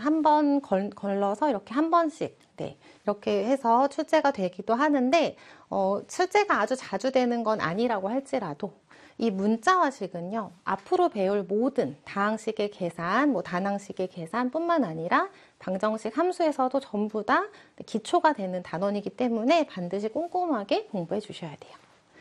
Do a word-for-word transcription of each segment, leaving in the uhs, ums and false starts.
한 번 걸러서 이렇게 한 번씩 네, 이렇게 해서 출제가 되기도 하는데 어, 출제가 아주 자주 되는 건 아니라고 할지라도 이 문자화식은요, 앞으로 배울 모든 다항식의 계산, 뭐 단항식의 계산뿐만 아니라 방정식 함수에서도 전부 다 기초가 되는 단원이기 때문에 반드시 꼼꼼하게 공부해 주셔야 돼요.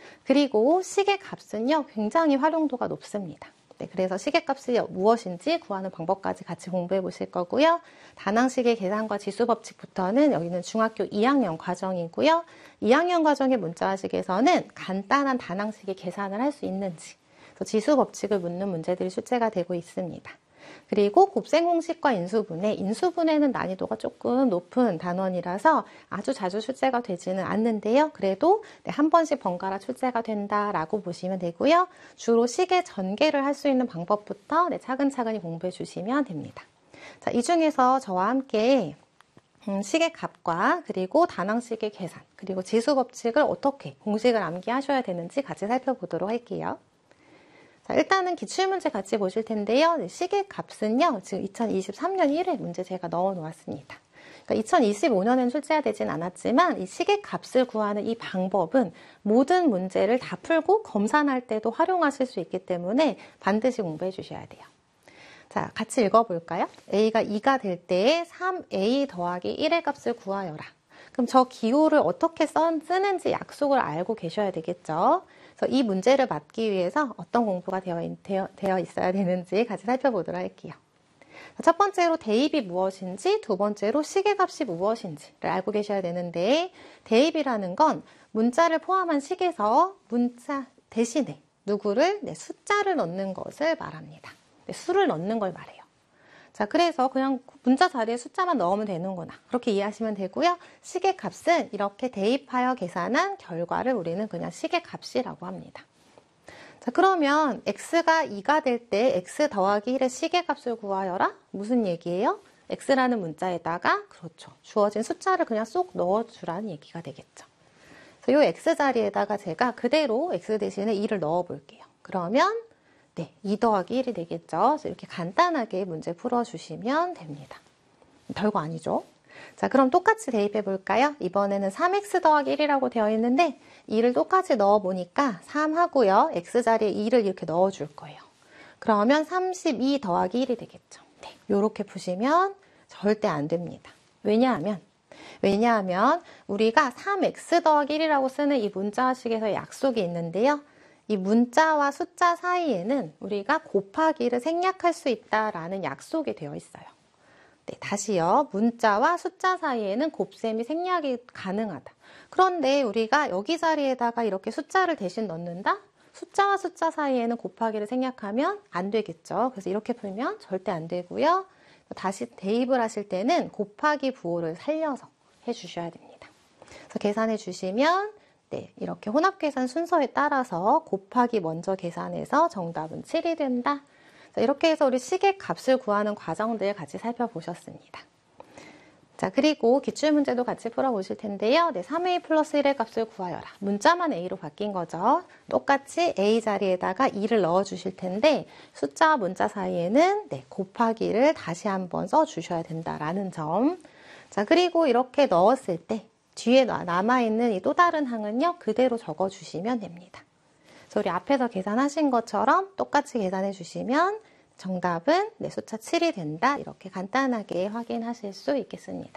그리고 식의 값은요, 굉장히 활용도가 높습니다. 네, 그래서 식의 값이 무엇인지 구하는 방법까지 같이 공부해 보실 거고요. 단항식의 계산과 지수 법칙부터는 여기는 중학교 이 학년 과정이고요. 이 학년 과정의 문자화식에서는 간단한 단항식의 계산을 할 수 있는지, 지수 법칙을 묻는 문제들이 출제가 되고 있습니다. 그리고 곱셈 공식과 인수분해, 인수분해는 난이도가 조금 높은 단원이라서 아주 자주 출제가 되지는 않는데요. 그래도 네, 한 번씩 번갈아 출제가 된다라고 보시면 되고요. 주로 식의 전개를 할 수 있는 방법부터 네, 차근차근히 공부해 주시면 됩니다. 자, 이 중에서 저와 함께 음, 식의 값과 그리고 단항식의 계산, 그리고 지수 법칙을 어떻게 공식을 암기하셔야 되는지 같이 살펴보도록 할게요. 자, 일단은 기출문제 같이 보실 텐데요. 네, 식의 값은요, 지금 이천이십삼 년 일 회 문제 제가 넣어 놓았습니다. 그러니까 이천이십오 년엔 출제가 되진 않았지만 이 식의 값을 구하는 이 방법은 모든 문제를 다 풀고 검산할 때도 활용하실 수 있기 때문에 반드시 공부해 주셔야 돼요. 자, 같이 읽어볼까요? a가 이가 될 때 삼 에이 더하기 일의 값을 구하여라. 그럼 저 기호를 어떻게 쓰는지 약속을 알고 계셔야 되겠죠? 그래서 이 문제를 맞기 위해서 어떤 공부가 되어, 되어, 되어 있어야 되는지 같이 살펴보도록 할게요. 첫 번째로 대입이 무엇인지, 두 번째로 식의 값이 무엇인지를 알고 계셔야 되는데, 대입이라는 건 문자를 포함한 식에서 문자 대신에 누구를, 네, 숫자를 넣는 것을 말합니다. 네, 수를 넣는 걸 말해요. 자, 그래서 그냥 문자 자리에 숫자만 넣으면 되는구나. 그렇게 이해하시면 되고요. 식의 값은 이렇게 대입하여 계산한 결과를 우리는 그냥 식의 값이라고 합니다. 자, 그러면 x가 이가 될 때 x 더하기 일의 식의 값을 구하여라? 무슨 얘기예요? x라는 문자에다가 그렇죠. 주어진 숫자를 그냥 쏙 넣어주라는 얘기가 되겠죠. 그래서 이 x 자리에다가 제가 그대로 x 대신에 이를 넣어 볼게요. 그러면 네, 이 더하기 일이 되겠죠. 그래서 이렇게 간단하게 문제 풀어주시면 됩니다. 별거 아니죠? 자, 그럼 똑같이 대입해 볼까요? 이번에는 삼 엑스 더하기 일이라고 되어 있는데 이를 똑같이 넣어보니까 삼 하고요. x 자리에 이를 이렇게 넣어줄 거예요. 그러면 삼십이 더하기 일이 되겠죠. 네, 이렇게 푸시면 절대 안 됩니다. 왜냐하면 왜냐하면 우리가 삼 엑스 더하기 일이라고 쓰는 이 문자식에서 약속이 있는데요. 이 문자와 숫자 사이에는 우리가 곱하기를 생략할 수 있다라는 약속이 되어 있어요. 네, 다시요. 문자와 숫자 사이에는 곱셈이 생략이 가능하다. 그런데 우리가 여기 자리에다가 이렇게 숫자를 대신 넣는다? 숫자와 숫자 사이에는 곱하기를 생략하면 안 되겠죠. 그래서 이렇게 풀면 절대 안 되고요. 다시 대입을 하실 때는 곱하기 부호를 살려서 해주셔야 됩니다. 그래서 계산해 주시면 네, 이렇게 혼합계산 순서에 따라서 곱하기 먼저 계산해서 정답은 칠이 된다. 자, 이렇게 해서 우리 식의 값을 구하는 과정들 같이 살펴보셨습니다. 자, 그리고 기출문제도 같이 풀어보실 텐데요. 네, 삼 에이 플러스 일의 값을 구하여라. 문자만 a로 바뀐 거죠. 똑같이 a 자리에다가 이를 넣어주실 텐데 숫자와 문자 사이에는 네, 곱하기를 다시 한번 써주셔야 된다라는 점. 자, 그리고 이렇게 넣었을 때 뒤에 남아있는 이 또 다른 항은요, 그대로 적어주시면 됩니다. 그래서 우리 앞에서 계산하신 것처럼 똑같이 계산해 주시면 정답은 네, 숫자 칠이 된다. 이렇게 간단하게 확인하실 수 있겠습니다.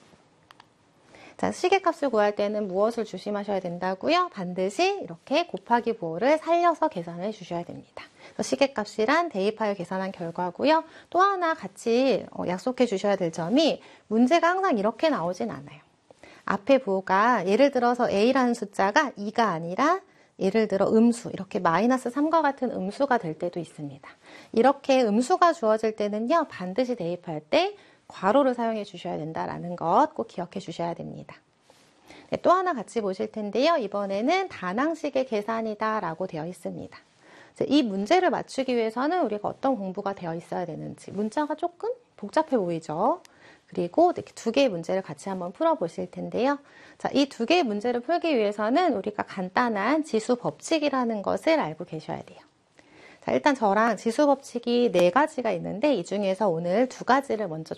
자, 식의 값을 구할 때는 무엇을 조심하셔야 된다고요? 반드시 이렇게 곱하기 부호를 살려서 계산해 주셔야 됩니다. 식의 값이란 대입하여 계산한 결과고요. 또 하나 같이 약속해 주셔야 될 점이 문제가 항상 이렇게 나오진 않아요. 앞에 부호가 예를 들어서 a라는 숫자가 이가 아니라 예를 들어 음수, 이렇게 마이너스 삼과 같은 음수가 될 때도 있습니다. 이렇게 음수가 주어질 때는요, 반드시 대입할 때 괄호를 사용해 주셔야 된다는 것 꼭 기억해 주셔야 됩니다. 네, 또 하나 같이 보실 텐데요. 이번에는 단항식의 계산이다 라고 되어 있습니다. 이 문제를 맞추기 위해서는 우리가 어떤 공부가 되어 있어야 되는지, 문자가 조금 복잡해 보이죠? 그리고 이렇게 두 개의 문제를 같이 한번 풀어보실 텐데요. 자, 이 두 개의 문제를 풀기 위해서는 우리가 간단한 지수 법칙이라는 것을 알고 계셔야 돼요. 자, 일단 저랑 지수 법칙이 네 가지가 있는데 이 중에서 오늘 두 가지를 먼저